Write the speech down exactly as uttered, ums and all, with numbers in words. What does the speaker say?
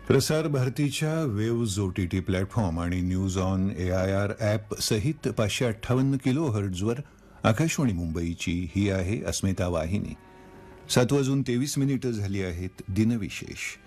प्रसार भारतीच्या waves O T T platform आणि news on A I R app सहित पाचशे अठ्ठावन्न किलो हर्ट्झवर आकाशवाणी मुंबईची ही आहे अस्मिता वाहिनी. सात वाजून तेवीस मिनिटं झाली आहेत. दिनविशेष.